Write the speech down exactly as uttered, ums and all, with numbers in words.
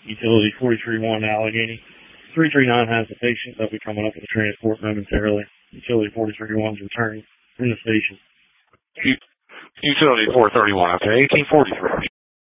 Utility forty-three one Allegheny. three three nine has the patient. They'll be coming up with the transport momentarily. Utility forty-three one is returning in the station. Utility four thirty-one, okay, eighteen forty-three.